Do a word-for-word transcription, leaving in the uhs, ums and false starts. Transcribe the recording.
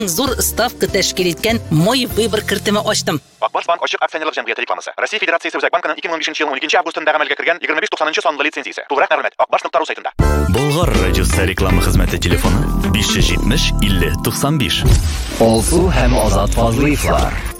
Зур ставка тәшкил иткән мой выбор кертеме ачтым. Акбарс банк ачык акционерлык җәмгыяте рекламасы. Россия Федерациясе Үзәк банкының ике мең унбишенче елның уникенче августында гамәлгә кергән егерме биш туксанынчы санлы лицензиясе. Тулырак мәгълүмат акбарс нокта ру сайтында. Болгар радиосы реклама хезмәте телефоны биш йөз җитмеш илле туксан биш. Алсу һәм Азат Фазлыевлар.